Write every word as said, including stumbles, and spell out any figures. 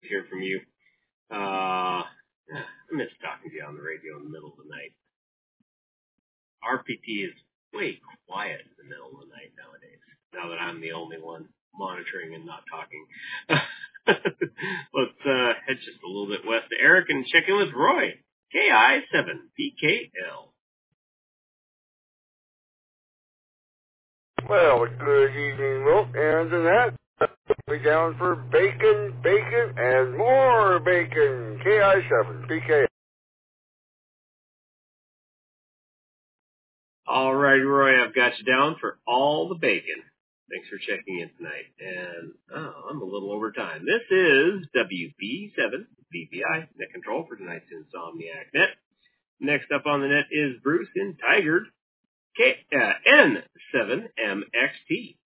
hear from you. Uh, I miss talking to you on the radio in the middle of the night. R P T is way quiet in the middle of the night nowadays, now that I'm the only one monitoring and not talking. Let's uh, head just a little bit west to Eric and check in with Roy. K I seven B K L. Well, good evening, Milt and Annette. Be down for bacon, bacon, and more bacon. K I seven B K L. All right, Roy, I've got you down for all the bacon. Thanks for checking in tonight. And, oh, I'm a little over time. This is W B seven B P I, net control for tonight's Insomniac Net. Next up on the net is Bruce in Tigard, K, uh, N seven M X T.